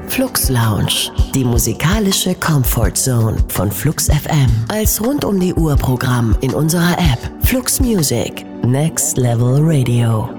Flux Lounge, die musikalische Comfort Zone von Flux FM. Als rund um die Uhr Programm in unserer App Flux Music, Next Level Radio.